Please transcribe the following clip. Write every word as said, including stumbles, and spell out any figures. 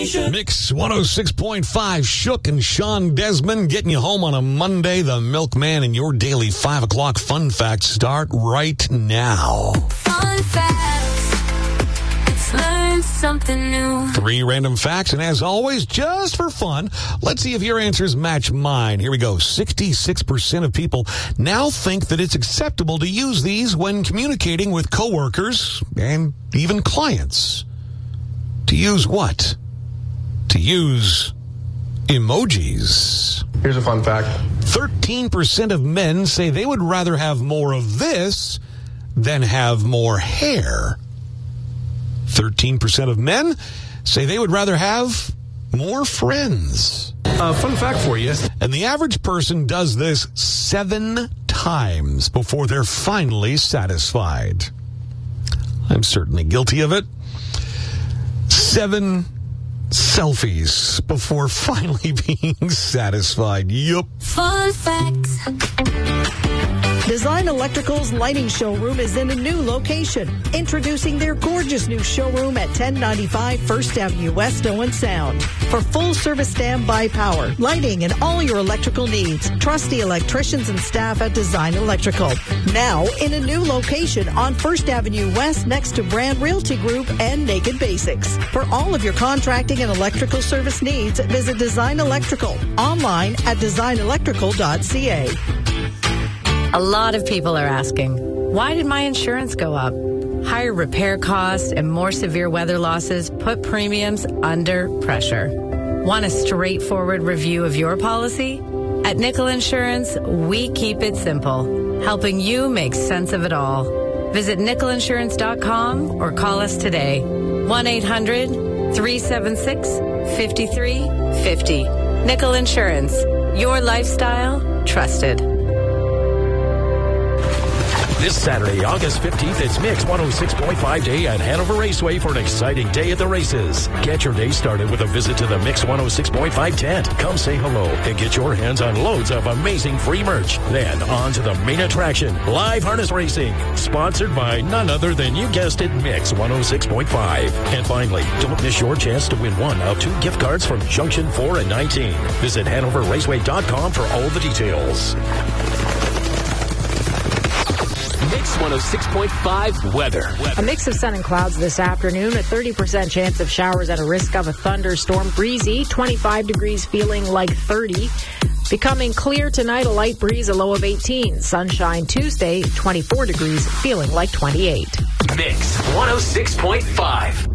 Mix one oh six point five, Shook and Sean Desmond getting you home on a Monday. The Milkman and your daily five o'clock fun facts start right now. Fun facts. Let's learn something new. Three random facts, and as always, just for fun, let's see if your answers match mine. Here we go. sixty-six percent of people now think that it's acceptable to use these when communicating with coworkers and even clients. To use what? To use emojis. Here's a fun fact. thirteen percent of men say they would rather have more of this than have more hair. thirteen percent of men say they would rather have more friends. Uh, fun fact for you. And the average person does this seven times before they're finally satisfied. I'm certainly guilty of it. Seven selfies before finally being satisfied. Yup. Fun facts. Design Electrical's lighting showroom is in a new location. Introducing their gorgeous new showroom at ten ninety-five First Avenue West, Owen Sound. For full service standby power, lighting, and all your electrical needs, trust the electricians and staff at Design Electrical. Now in a new location on First Avenue West next to Brand Realty Group and Naked Basics. For all of your contracting and electrical service needs, visit Design Electrical online at design electrical dot c a. A lot of people are asking, why did my insurance go up? Higher repair costs and more severe weather losses put premiums under pressure. Want a straightforward review of your policy? At Nickel Insurance, we keep it simple, helping you make sense of it all. Visit nickel insurance dot com or call us today. one eight hundred three seven six five three five zero. Nickel Insurance, your lifestyle, trusted. This Saturday, August fifteenth, it's Mix one oh six point five Day at Hanover Raceway for an exciting day at the races. Get your day started with a visit to the Mix one oh six point five tent. Come say hello and get your hands on loads of amazing free merch. Then on to the main attraction, live harness racing, sponsored by none other than, you guessed it, Mix one oh six point five. And finally, don't miss your chance to win one of two gift cards from Junction four and nineteen. Visit hanover raceway dot com for all the details. Mix one oh six point five weather. A mix of sun and clouds this afternoon, a thirty percent chance of showers at a risk of a thunderstorm. Breezy, twenty-five degrees, feeling like thirty. Becoming clear tonight, a light breeze, a low of eighteen. Sunshine Tuesday, twenty-four degrees, feeling like twenty-eight. Mix one oh six point five.